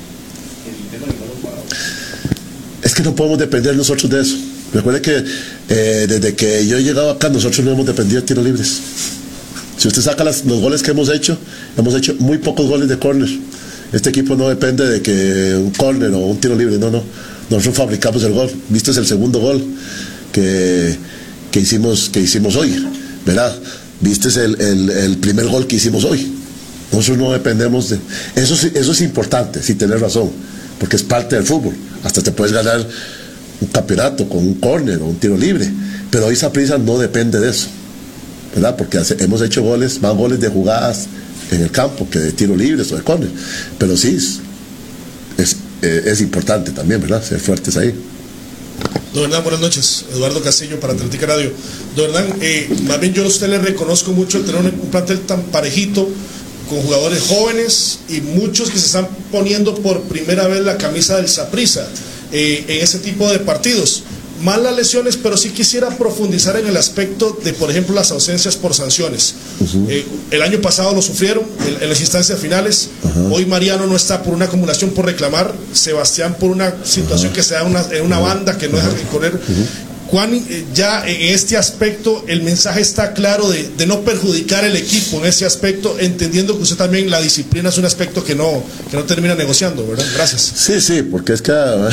Es que no podemos depender nosotros de eso. Recuerde que eh, desde que yo he llegado acá, nosotros no hemos dependido de tiros libres. Si usted saca las, los goles que hemos hecho, hemos hecho muy pocos goles de córner. Este equipo no depende de que un córner o un tiro libre, no, no. Nosotros fabricamos el gol. Viste, es el segundo gol que, que, hicimos, que hicimos hoy, ¿verdad? Viste, es el, el, el primer gol que hicimos hoy. Nosotros no dependemos de... Eso, eso es importante, sí, tener razón, porque es parte del fútbol. Hasta te puedes ganar un campeonato con un córner o un tiro libre, pero hoy Saprissa no depende de eso, ¿verdad? Porque hace, hemos hecho goles, más goles de jugadas en el campo que de tiro libres o de córner. Pero sí, es... es Eh, es importante también, ¿verdad? Ser fuertes ahí. Don Hernán, buenas noches. Eduardo Castillo para Atlética Radio. Don Hernán, eh, más bien yo a usted le reconozco mucho el tener un plantel tan parejito, con jugadores jóvenes y muchos que se están poniendo por primera vez la camisa del Saprissa eh, en ese tipo de partidos. Más las lesiones, pero sí quisiera profundizar en el aspecto de, por ejemplo, las ausencias por sanciones. Uh-huh. eh, el año pasado lo sufrieron en, en las instancias finales. Uh-huh. Hoy Mariano no está por una acumulación por reclamar, Sebastián por una situación uh-huh. que se da una, en una uh-huh. banda que no uh-huh. deja de correr. Uh-huh. Juan, eh, ya en este aspecto el mensaje está claro de, de no perjudicar el equipo en ese aspecto, entendiendo que usted también la disciplina es un aspecto que no, que no termina negociando, ¿verdad? Gracias. Sí, sí, porque es que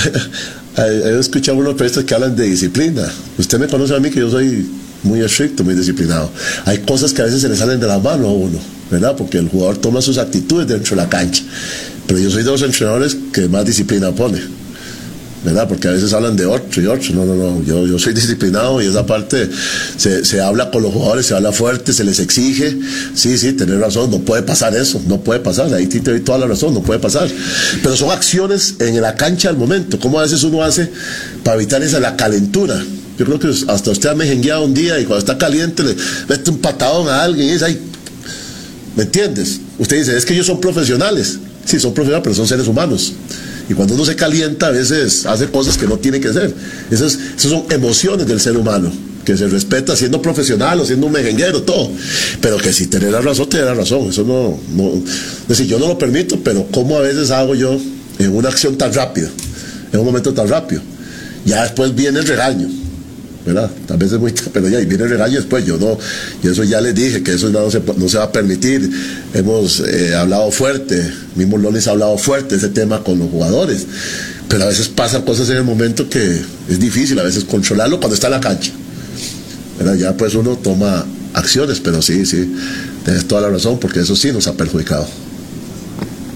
he escuchado unos periodistas que hablan de disciplina. Usted me conoce a mí que yo soy muy estricto, muy disciplinado. Hay cosas que a veces se le salen de la mano a uno, ¿verdad? Porque el jugador toma sus actitudes dentro de la cancha. Pero yo soy de los entrenadores que más disciplina pone, ¿verdad? Porque a veces hablan de otro y otro. No, no, no. Yo, yo soy disciplinado y esa parte se, se habla con los jugadores, se habla fuerte, se les exige. Sí, sí, tener razón, no puede pasar eso, no puede pasar. Ahí te doy toda la razón, no puede pasar. Pero son acciones en la cancha al momento. ¿Cómo a veces uno hace para evitar esa la calentura? Yo creo que hasta usted ha mejengueado un día y cuando está caliente le mete un patadón a alguien y dice, ay, ¿me entiendes? Usted dice, es que ellos son profesionales. Sí, son profesionales, pero son seres humanos. Y cuando uno se calienta, a veces hace cosas que no tiene que hacer. Esas, esas son emociones del ser humano, que se respeta siendo profesional o siendo un mejenguero, todo. Pero que si tener la razón, tener la razón. Eso no, no, es decir, yo no lo permito, pero ¿cómo a veces hago yo en una acción tan rápida, en un momento tan rápido? Ya después viene el regaño, ¿verdad? Tal vez es muy... Pero ya, y viene el regaño después. Yo no... Y eso ya les dije, que eso no se, no se va a permitir. Hemos eh, hablado fuerte, mismo Lonis ha hablado fuerte ese tema con los jugadores. Pero a veces pasan cosas en el momento que es difícil a veces controlarlo cuando está en la cancha, ¿verdad? Ya pues uno toma acciones, pero sí, sí, tienes toda la razón, porque eso sí nos ha perjudicado.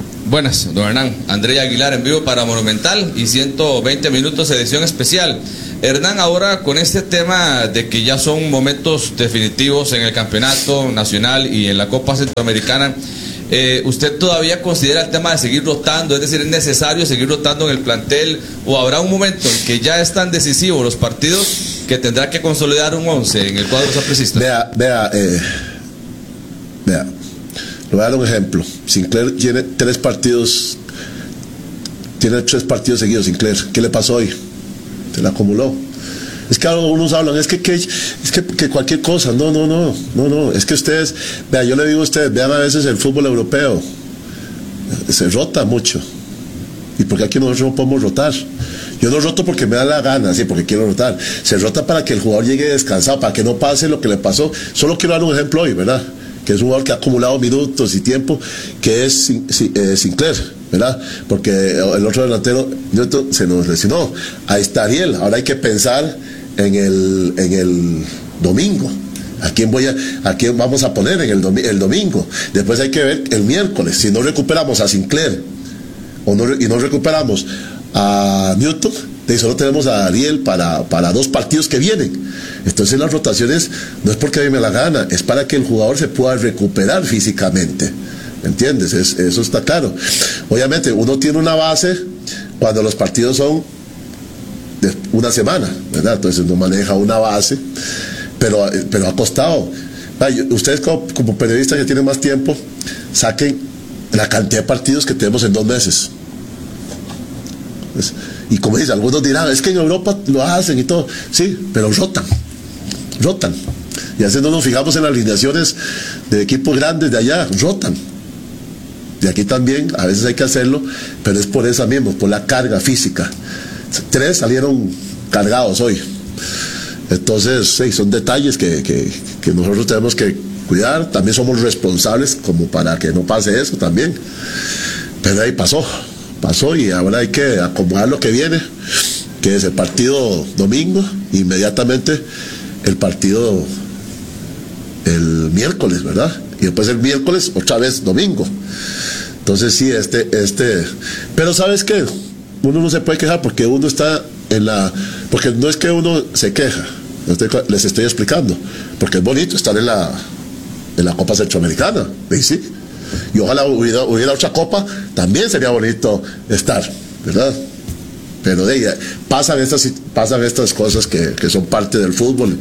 Buenas, don Hernán. André Aguilar en vivo para Monumental y ciento veinte minutos edición especial. Hernán, ahora con este tema de que ya son momentos definitivos en el campeonato nacional y en la Copa Centroamericana, eh, ¿usted todavía considera el tema de seguir rotando? Es decir, ¿es necesario seguir rotando en el plantel o habrá un momento en que ya están decisivos los partidos que tendrá que consolidar un once en el cuadro sapricista? Vea, vea, eh, vea, le voy a dar un ejemplo. Sinclair tiene tres partidos, tiene tres partidos seguidos, Sinclair. ¿Qué le pasó hoy? Se la acumuló. Es que algunos hablan, es que, que, es que, que cualquier cosa, no, no, no, no, no, es que ustedes, vean, yo le digo a ustedes, vean a veces el fútbol europeo, se rota mucho, y porque aquí nosotros no podemos rotar. Yo no roto porque me da la gana, sí, porque quiero rotar, se rota para que el jugador llegue descansado, para que no pase lo que le pasó. Solo quiero dar un ejemplo hoy, ¿verdad? Que es un jugador que ha acumulado minutos y tiempo, que es eh, Sinclair, ¿verdad? Porque el otro delantero se nos lesionó. Ahí está Ariel. Ahora hay que pensar en el, en el domingo. ¿A quién voy a, a quién vamos a poner en el, domi el domingo? Después hay que ver el miércoles. Si no recuperamos a Sinclair o no, y no recuperamos a Newton, y solo tenemos a Ariel para, para dos partidos que vienen. Entonces las rotaciones no es porque a mí me la gana, es para que el jugador se pueda recuperar físicamente. ¿Me entiendes? Es, eso está claro. Obviamente uno tiene una base cuando los partidos son de una semana, ¿verdad? Entonces uno maneja una base, pero, pero ha costado. Ustedes como, como periodistas que tienen más tiempo, saquen la cantidad de partidos que tenemos en dos meses. Y como dice, algunos dirán, es que en Europa lo hacen y todo. Sí, pero rotan, rotan. Y así no nos fijamos en las alineaciones de equipos grandes de allá, rotan. Y aquí también, a veces hay que hacerlo, pero es por esa misma, por la carga física. Tres salieron cargados hoy. Entonces, sí, son detalles que, que, que nosotros tenemos que cuidar. También somos responsables como para que no pase eso también. Pero ahí pasó. Pasó y ahora hay que acomodar lo que viene, que es el partido domingo, inmediatamente el partido el miércoles, ¿verdad? Y después el miércoles otra vez domingo. Entonces sí, este, este, pero ¿sabes qué? Uno no se puede quejar porque uno está en la, porque no es que uno se queja, les estoy explicando, porque es bonito estar en la, en la Copa Centroamericana, ¿sí? Sí. Y ojalá hubiera, hubiera otra copa, también sería bonito estar, ¿verdad? Pero de ella, pasan estas, pasan estas cosas que, que son parte del fútbol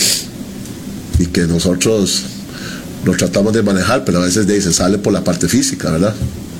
y que nosotros lo tratamos de manejar, pero a veces de ahí se sale por la parte física, ¿verdad?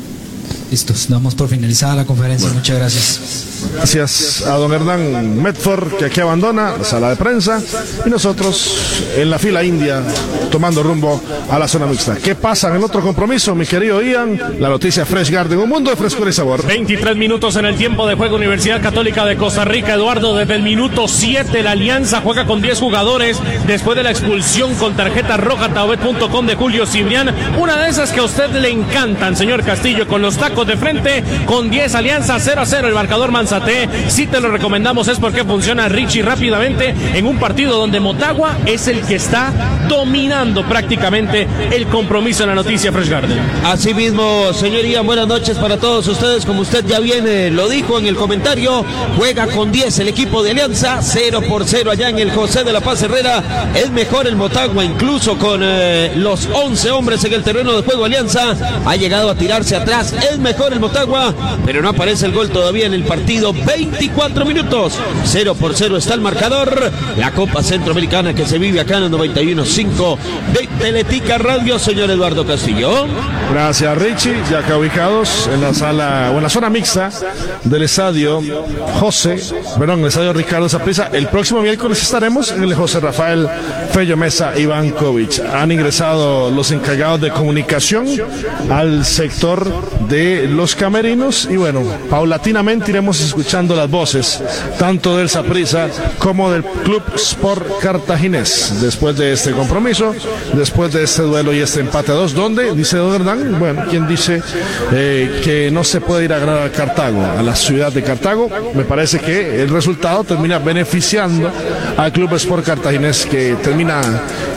Listos, damos por finalizada la conferencia. Bueno. Muchas gracias. Gracias a don Hernán Medford, que aquí abandona la sala de prensa, y nosotros en la fila india tomando rumbo a la zona mixta. ¿Qué pasa en el otro compromiso, mi querido Ian? La noticia Fresh Garden, un mundo de frescura y sabor. veintitrés minutos en el tiempo de juego. Universidad Católica de Costa Rica, Eduardo, desde el minuto siete la Alianza juega con diez jugadores después de la expulsión con tarjeta roja taobet punto com de Julio Cibrián, una de esas que a usted le encantan, señor Castillo, con los tacos de frente, con diez Alianza, cero a cero el marcador Manzate. Si te lo recomendamos es porque funciona Richie rápidamente en un partido donde Motagua es el que está dominando prácticamente el compromiso en la noticia Fresh Garden. Así mismo, señoría, buenas noches para todos ustedes. Como usted ya viene, lo dijo en el comentario, juega con diez el equipo de Alianza, cero por cero allá en el José de la Paz Herrera. Es mejor el Motagua, incluso con eh, los once hombres en el terreno de juego. Alianza ha llegado a tirarse atrás, es mejor el Motagua, pero no aparece el gol todavía en el partido. Veinticuatro minutos, cero por cero está el marcador. La Copa Centroamericana que se vive acá en el noventa y uno punto cinco de Teletica Radio, señor Eduardo Castillo. Gracias, Richie. Ya acá ubicados en la sala o en la zona mixta del estadio José, perdón, el estadio Ricardo Saprissa. El próximo miércoles estaremos en el José Rafael Fello Mesa Ivankovic. Han ingresado los encargados de comunicación al sector de los camerinos y bueno, paulatinamente iremos escuchando las voces tanto del Saprissa como del Club Sport Cartaginés después de este compromiso, después de este duelo y este empate a dos, donde dice don Hernán, bueno, quien dice eh, que no se puede ir a ganar a Cartago, a la ciudad de Cartago. Me parece que el resultado termina beneficiando al Club Sport Cartaginés, que termina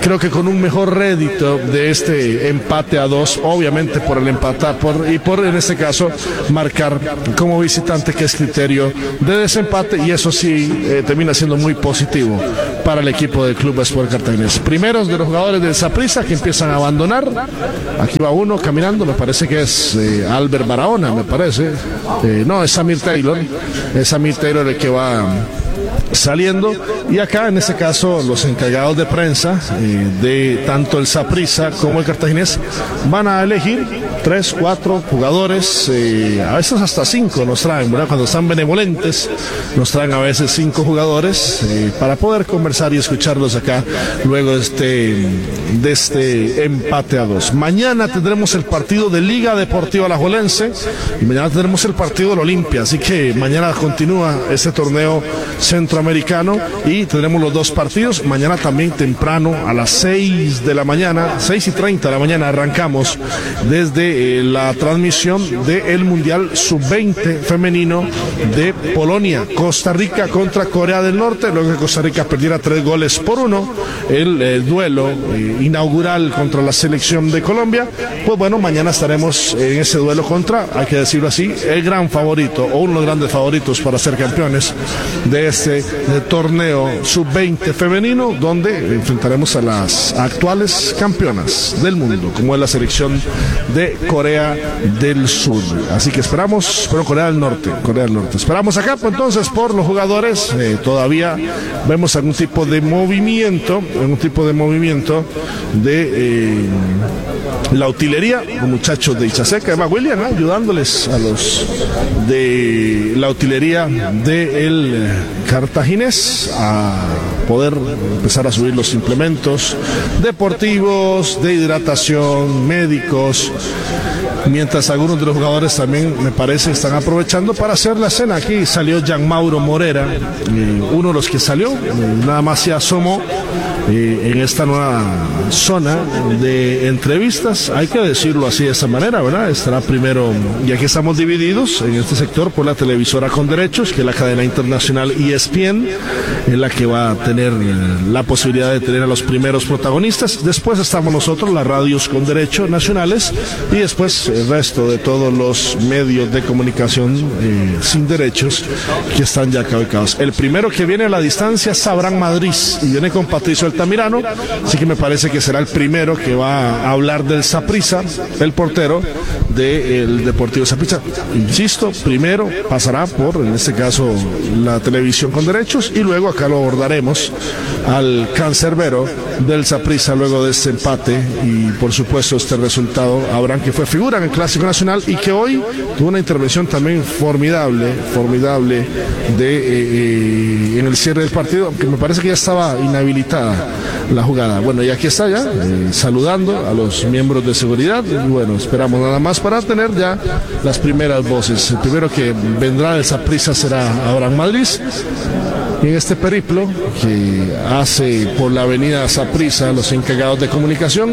creo que con un mejor rédito de este empate a dos, obviamente por el empatar por, y por en este caso marcar como visitante, que es criterio de desempate, y eso sí eh, termina siendo muy positivo para el equipo del Club Sport Cartaginés. Primeros de los jugadores del Saprissa que empiezan a abandonar. Aquí va uno caminando, me parece que es eh, Albert Barahona, me parece. Eh, no, es Samir Taylor. Es Samir Taylor el que va saliendo, y acá en este caso los encargados de prensa eh, de tanto el Saprissa como el Cartaginés van a elegir tres, cuatro jugadores, eh, a veces hasta cinco nos traen, ¿verdad? Cuando están benevolentes nos traen a veces cinco jugadores eh, para poder conversar y escucharlos acá luego de este, de este empate a dos. Mañana tendremos el partido de Liga Deportiva Alajuelense y mañana tendremos el partido del Olimpia, así que mañana continúa este torneo centroamericano y tendremos los dos partidos. Mañana también temprano a las seis de la mañana, seis y treinta de la mañana, arrancamos desde eh, la transmisión del Mundial sub veinte femenino de Polonia, Costa Rica contra Corea del Norte, luego que Costa Rica perdiera tres goles por uno el eh, duelo eh, inaugural contra la selección de Colombia. Pues bueno, mañana estaremos en ese duelo contra, hay que decirlo así, el gran favorito o uno de los grandes favoritos para ser campeones de este de torneo sub veinte femenino, donde enfrentaremos a las actuales campeonas del mundo, como es la selección de Corea del Sur. Así que esperamos, pero Corea del Norte, Corea del Norte. Esperamos acá, pues entonces, por los jugadores, eh, todavía vemos algún tipo de movimiento, algún tipo de movimiento de eh, la utilería, los muchachos de Ichaseca, va William, ¿eh? ayudándoles a los de la utilería del Cartaginés a poder empezar a subir los implementos deportivos, de hidratación, médicos, mientras algunos de los jugadores también, me parece, están aprovechando para hacer la cena. Aquí salió Jean Mauro Morera, eh, uno de los que salió, eh, nada más se asomó eh, en esta nueva zona de entrevistas, hay que decirlo así de esta manera, ¿verdad? Estará primero, y aquí estamos divididos en este sector por la televisora con derechos, que es la cadena internacional E S P N, en la que va a tener eh, la posibilidad de tener a los primeros protagonistas. Después estamos nosotros, las radios con derechos nacionales, y después el resto de todos los medios de comunicación eh, sin derechos que están ya ubicados. El primero que viene a la distancia es Abraham Madrid y viene con Patricio Altamirano, así que me parece que será el primero que va a hablar del Saprissa, el portero del Deportivo Saprissa. Insisto, primero pasará por, en este caso, la televisión con derechos, y luego acá lo abordaremos al cancerbero del Saprissa luego de este empate y por supuesto este resultado. Abraham, que fue figura en el Clásico Nacional y que hoy tuvo una intervención también formidable, formidable de eh, eh, en el cierre del partido, aunque me parece que ya estaba inhabilitada la jugada. Bueno, y aquí está ya, eh, saludando a los miembros de seguridad, y bueno, esperamos nada más para tener ya las primeras voces. El primero que vendrá del Saprissa será Abraham Madrid. En este periplo que hace por la avenida Saprissa los encargados de comunicación,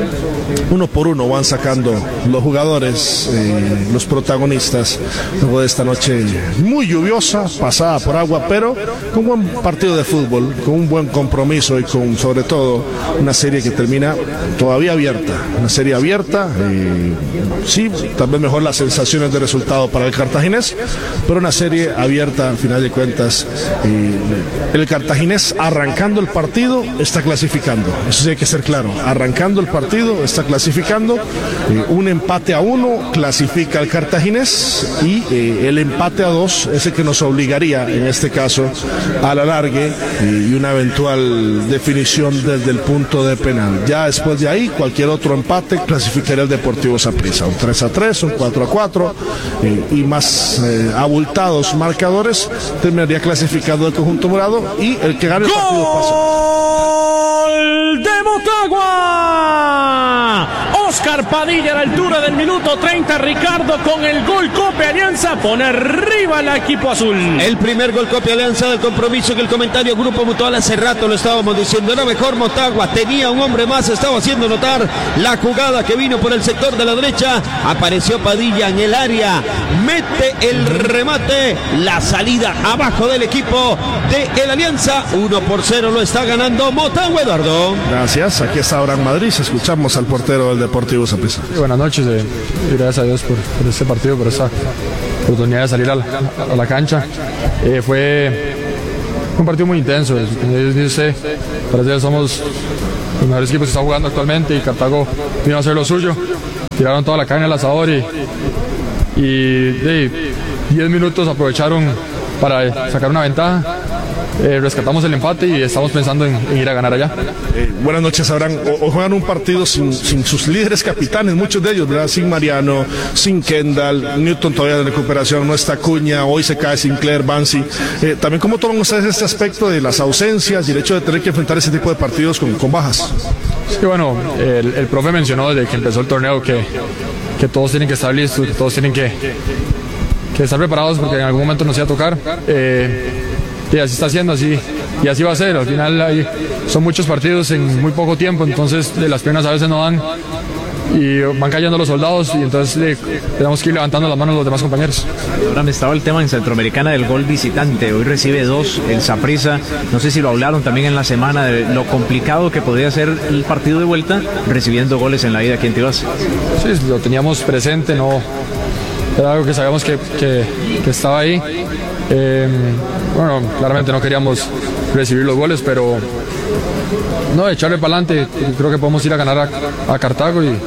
uno por uno van sacando los jugadores, eh, los protagonistas, luego de esta noche muy lluviosa, pasada por agua, pero con un buen partido de fútbol, con un buen compromiso y con sobre todo una serie que termina todavía abierta, una serie abierta, eh, sí, tal vez mejor las sensaciones de resultado para el Cartaginés, pero una serie abierta al final de cuentas. eh, El Cartaginés, arrancando el partido, está clasificando. Eso sí hay que ser claro. Arrancando el partido, está clasificando. Eh, un empate a uno clasifica al Cartaginés, y eh, el empate a dos es el que nos obligaría, en este caso, al alargue eh, y una eventual definición desde el punto de penal. Ya después de ahí, cualquier otro empate clasificaría al Deportivo Saprissa. Un tres a tres, un cuatro a cuatro eh, y más eh, abultados marcadores terminaría clasificando el conjunto morado, y el que gane el partido pasa. ¡Gol de Motagua! Oscar Oscar Padilla a la altura del minuto treinta. Ricardo con el gol Copia Alianza pone arriba al equipo azul. El primer gol Copia Alianza del compromiso que el comentario Grupo Mutual hace rato lo estábamos diciendo. Era mejor Motagua, tenía un hombre más, estaba haciendo notar la jugada que vino por el sector de la derecha. Apareció Padilla en el área, mete el remate, la salida abajo del equipo de el Alianza. uno por cero lo está ganando Motagua, Eduardo. Gracias, aquí está Abraham Madrid. Escuchamos al portero del Deportivo Saprissa. Sí, buenas noches eh, y gracias a Dios por, por este partido, por esta oportunidad de salir a la, a la cancha. Eh, fue un partido muy intenso. Como dice, parece que somos los mejores equipos que están jugando actualmente y Cartago vino a hacer lo suyo. Tiraron toda la carne al asador y, y de diez minutos aprovecharon para sacar una ventaja. Eh, rescatamos el empate y estamos pensando en, en ir a ganar allá. Eh, buenas noches, Abraham. Hoy juegan un partido sin, sin sus líderes capitanes, muchos de ellos, ¿verdad? Sin Mariano, sin Kendall, Newton todavía de recuperación, no está Cuña, hoy se cae Sinclair, Bansi. Eh, también, ¿cómo toman ustedes este aspecto de las ausencias y el hecho de tener que enfrentar ese tipo de partidos con, con bajas? Sí, bueno, el, el profe mencionó desde que empezó el torneo que, que todos tienen que estar listos, que todos tienen que, que estar preparados porque en algún momento nos iba a tocar. Eh, Y así está haciendo, así, y así va a ser. Al final hay, son muchos partidos en muy poco tiempo, entonces de las piernas a veces no dan y van cayendo los soldados y entonces eh, tenemos que ir levantando las manos los demás compañeros. Ahora me estaba el tema en Centroamericana del gol visitante. Hoy recibe dos el Saprissa. No sé si lo hablaron también en la semana de lo complicado que podría ser el partido de vuelta recibiendo goles en la ida aquí en Tibás. Sí, lo teníamos presente, no era algo que sabíamos que, que, que estaba ahí. Eh, bueno, claramente no queríamos recibir los goles, pero no, echarle para adelante. Creo que podemos ir a ganar a, a Cartago y,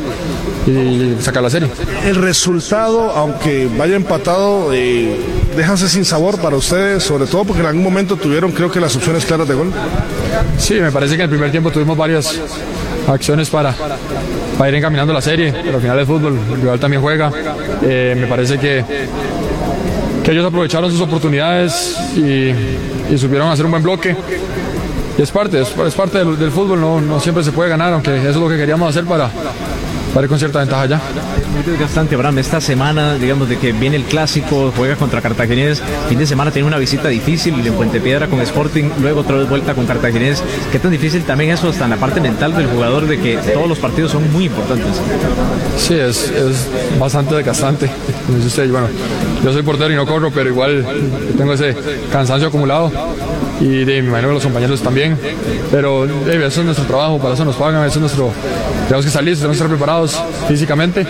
y sacar la serie. El resultado, aunque vaya empatado, eh, déjase sin sabor para ustedes, sobre todo porque en algún momento tuvieron, creo que, las opciones claras de gol. Sí, me parece que en el primer tiempo tuvimos varias acciones para, para ir encaminando la serie, pero al final el fútbol, el rival también juega. Eh, me parece que que ellos aprovecharon sus oportunidades y, y supieron hacer un buen bloque. Y es parte, es, es parte del, del fútbol, no, no siempre se puede ganar, aunque eso es lo que queríamos hacer para, para ir con cierta ventaja ya. Muy desgastante, Abraham, esta semana, digamos, de que viene el clásico, juega contra Cartaginés, fin de semana tiene una visita difícil en Puente Piedra con Sporting, luego otra vez vuelta con Cartaginés. ¿Qué tan difícil también eso hasta en la parte mental del jugador de que todos los partidos son muy importantes? Sí, es, es bastante desgastante. Bueno, yo soy portero y no corro, pero igual tengo ese cansancio acumulado y de, me imagino que los compañeros también, pero de, eso es nuestro trabajo, para eso nos pagan, eso es nuestro, tenemos que estar listos, tenemos que estar preparados físicamente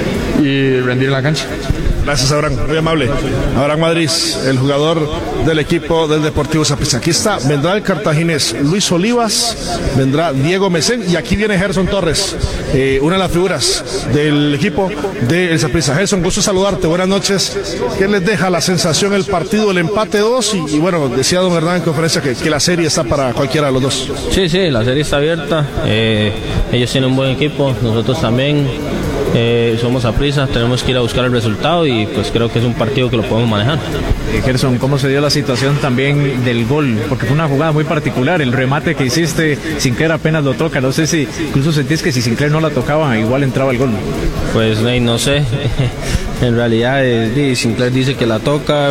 y rendir en la cancha. Gracias, Abraham, muy amable. Abraham Madrid, el jugador del equipo del Deportivo Saprissa. Aquí está, vendrá el cartaginés Luis Olivas, vendrá Diego Mesén y aquí viene Gerson Torres, eh, una de las figuras del equipo del Saprissa. Gerson, gusto saludarte, buenas noches. ¿Qué les deja la sensación el partido, el empate dos? Y, y bueno, decía don Hernán en conferencia que, que la serie está para cualquiera de los dos. Sí, sí, la serie está abierta. Eh, ellos tienen un buen equipo, nosotros también. Eh, somos Saprissa, tenemos que ir a buscar el resultado y pues creo que es un partido que lo podemos manejar. Eh, Gerson, ¿cómo se dio la situación también del gol? Porque fue una jugada muy particular, el remate que hiciste, Sinclair apenas lo toca, no sé si incluso sentís que si Sinclair no la tocaba igual entraba el gol. Pues hey, no sé, en realidad eh, Sinclair dice que la toca,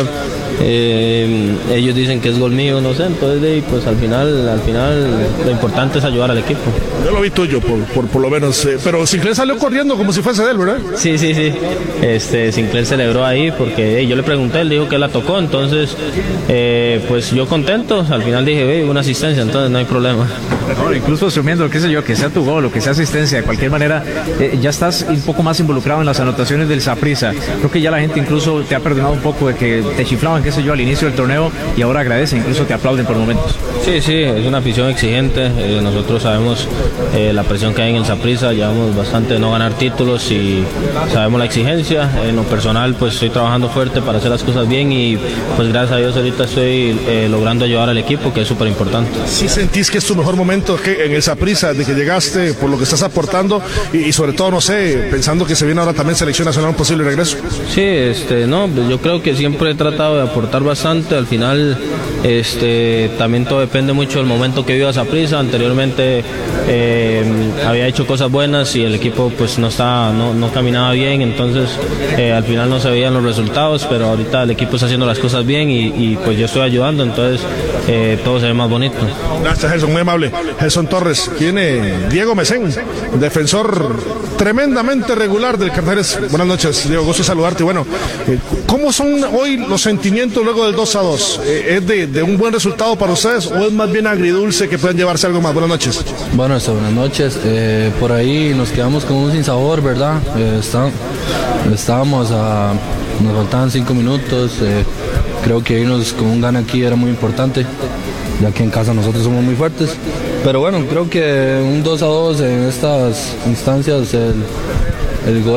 eh, ellos dicen que es gol mío, no sé, entonces hey, pues al final, al final lo importante es ayudar al equipo. Yo lo vi tuyo, por, por, por lo menos, eh, pero Sinclair salió corriendo como si fuese de él, ¿verdad? Sí, sí, sí. Este, Sinclair celebró ahí porque hey, yo le pregunté, él dijo que la tocó, entonces eh, pues yo contento, al final dije, hey, una asistencia, entonces no hay problema. No, incluso asumiendo, qué sé yo, que sea tu gol o que sea asistencia, de cualquier manera, eh, ya estás un poco más involucrado en las anotaciones del Saprissa. Creo que ya la gente incluso te ha perdonado un poco de que te chiflaban, qué sé yo, al inicio del torneo y ahora agradece, incluso te aplauden por momentos. Sí, sí, es una afición exigente, eh, nosotros sabemos eh, la presión que hay en el Saprissa, llevamos bastante de no ganar títulos y sabemos la exigencia. En lo personal pues estoy trabajando fuerte para hacer las cosas bien y pues gracias a Dios ahorita estoy eh, logrando ayudar al equipo, que es súper importante. ¿Sí sentís que es tu mejor momento que en el Saprissa, de que llegaste, por lo que estás aportando y, y sobre todo, no sé, pensando que se viene ahora también selección nacional, un posible regreso? Sí, este, no, yo creo que siempre he tratado de aportar bastante. Al final este, también todo depende mucho del momento que viva Saprissa. Anteriormente eh, había hecho cosas buenas y el equipo pues no, estaba, no, no caminaba bien, entonces eh, al final no se veían los resultados, pero ahorita el equipo está haciendo las cosas bien y, y pues yo estoy ayudando, entonces eh, todo se ve más bonito. Gracias, Gerson, muy amable. Gerson Torres, viene Diego Mesén, defensor tremendamente regular del Cartaginés. Buenas noches, Diego, gusto saludarte. Bueno, eh, ¿cómo son hoy los sentimientos luego del dos a dos? Eh, ¿Es de, de un buen resultado para ustedes o es más bien agridulce que pueden llevarse algo más? Buenas noches. Bueno, hasta buenas noches. Eh, por ahí nos quedamos con un sinsabor, ¿verdad? Eh, está, estábamos a... Nos faltaban cinco minutos. Eh, creo que irnos con un gana aquí era muy importante, ya que en casa nosotros somos muy fuertes. Pero bueno, creo que un dos a dos en estas instancias, el, el gol